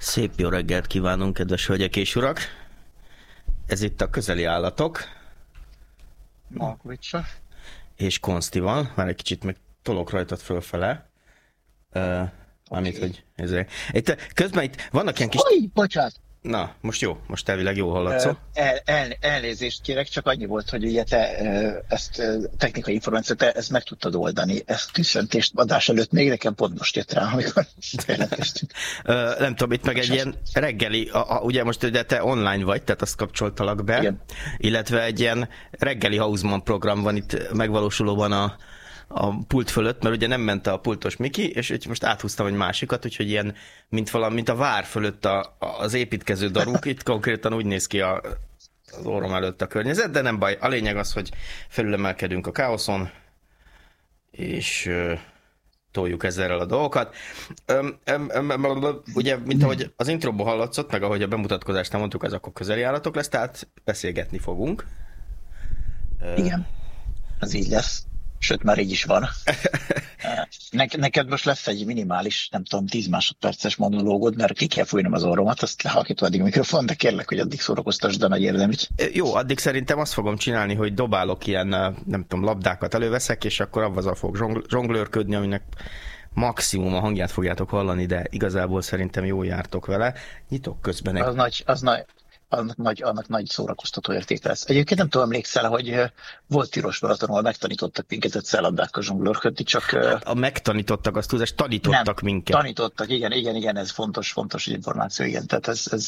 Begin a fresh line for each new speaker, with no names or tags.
Szép jó reggelt kívánunk, kedves hölgyek és urak! Ez itt a Közeli Állatok.
Markovicsa.
És Konstival. Már egy kicsit meg tolok rajtad fölfele. Mármint, hogy ezért. Közben itt vannak ilyen kis...
Bocsánat!
Na, most jó. Most elvileg jó hallatszol.
Elnézést kérek, csak annyi volt, hogy ugye te ezt technikai információt, te ezt meg tudtad oldani. Ezt tüsszentést adás előtt még nekem pont most jött rá, amikor jelentkeztünk.
Nem tudom, itt meg egy ilyen reggeli, ugye most ugye te online vagy, tehát azt kapcsoltalak be, igen. Illetve egy ilyen reggeli Hausmann program van itt megvalósulóban a pult fölött, mert ugye nem ment a pultos Miki, és most áthúztam egy másikat, úgyhogy ilyen, mint a vár fölött az építkező daruk, itt konkrétan úgy néz ki az orrom előtt a környezet, de nem baj. A lényeg az, hogy felülemelkedünk a káoszon, és toljuk ezzel a dolgokat. Ugye, mint ahogy az introból hallatszott, meg ahogy a bemutatkozást mondtuk, ez akkor Közeli Állatok lesz, tehát beszélgetni fogunk.
Igen, az így lesz. Sőt, már így is van. Neked most lesz egy minimális, nem tudom, 10 másodperces monológod, mert ki kell fújnom az orromat, azt lehalkítom addig a mikrofon, de kérlek, hogy addig szórakoztasd a nagy érdemit.
Jó, addig szerintem azt fogom csinálni, hogy dobálok ilyen, nem tudom, labdákat előveszek, és akkor avval fog zsonglőrködni, aminek maximum a hangját fogjátok hallani, de igazából szerintem jól jártok vele. Nyitok közben egy...
Annak nagy szórakoztató érték lesz. Egyébként nem tudom, emlékszel, hogy volt tilos maraton, ahol megtanítottak minket egyszer zsonglőrködni, csak...
A megtanítottak, azt tudás, tanítottak minket.
Tanítottak, igen, ez fontos információ, igen. Tehát ez